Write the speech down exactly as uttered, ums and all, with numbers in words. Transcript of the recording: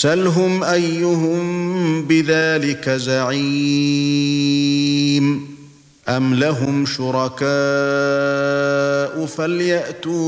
سَلْهُمْ أَيُّهُم بِذَلِكَ زَعِيمٌ أَمْ لَهُمْ شُرَكَاءُ فَلْيَأْتُوا